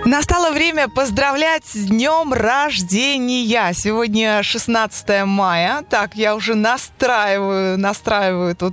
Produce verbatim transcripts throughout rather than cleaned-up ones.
Настало время поздравлять с днем рождения. Сегодня шестнадцатое мая. Так, я уже настраиваю, настраиваю тут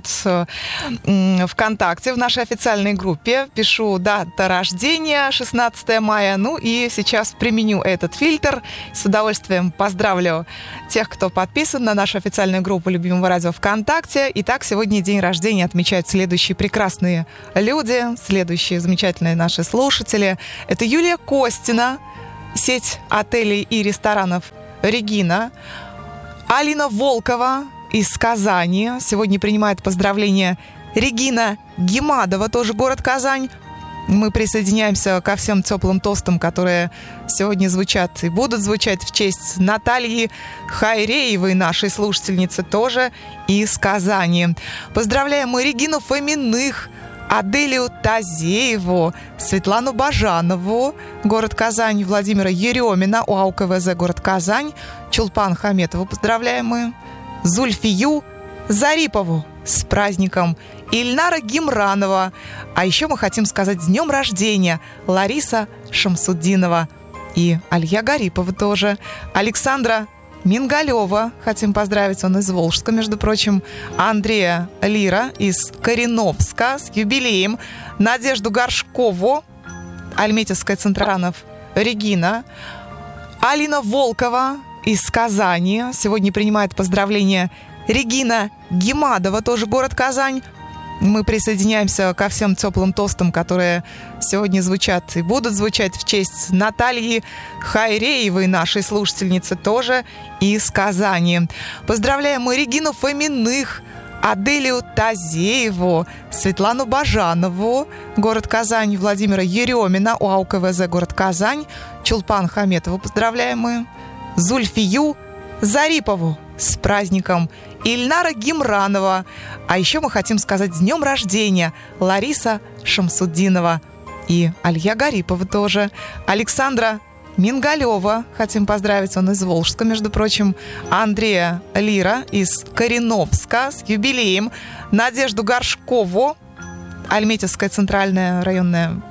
м, ВКонтакте, в нашей официальной группе. Пишу дата рождения, шестнадцатое мая. Ну и сейчас применю этот фильтр. С удовольствием поздравлю тех, кто подписан на нашу официальную группу Любимого радио ВКонтакте. Итак, сегодня день рождения отмечают следующие прекрасные люди, следующие замечательные наши слушатели. Это Юлия Костина, сеть отелей и ресторанов «Регина». Алина Волкова из Казани. Сегодня принимает поздравления Регина Гемадова, тоже город Казань. Мы присоединяемся ко всем теплым тостам, которые сегодня звучат и будут звучать в честь Натальи Хайреевой, нашей слушательницы, тоже из Казани. Поздравляем мы Регину Фоминых, Аделию Тазееву, Светлану Бажанову, город Казань, Владимира Еремина, ОАО КВЗ, город Казань, Чулпан Хаметову поздравляем мы, Зульфию Зарипову с праздником, Ильнара Гимранова. А еще мы хотим сказать с днем рождения Лариса Шамсуддинова и Алия Гарипова тоже, Александра Мингалева хотим поздравить, он из Волжска, между прочим, Андрея Лира из Кореновска с юбилеем, Надежду Горшкову, Альметьевская Центранов, Регина, Алина Волкова из Казани. Сегодня принимает поздравления Регина Гемадова, тоже город Казань. Мы присоединяемся ко всем теплым тостам, которые сегодня звучат и будут звучать в честь Натальи Хайреевой, нашей слушательницы, тоже из Казани. Поздравляем мы Регину Фоминых, Аделию Тазееву, Светлану Бажанову, город Казань, Владимира Еремина, ОАО КВЗ, город Казань, Чулпан Хаметову поздравляем мы, Зульфию Зарипову с праздником, Ильнара Гимранова. А еще мы хотим сказать с днем рождения Лариса Шамсуддинова и Алия Гарипова тоже, Александра Мингалева хотим поздравить, он из Волжска, между прочим, Андрея Лира из Кореновска с юбилеем, Надежду Горшкову, Альметьевская Центральная районная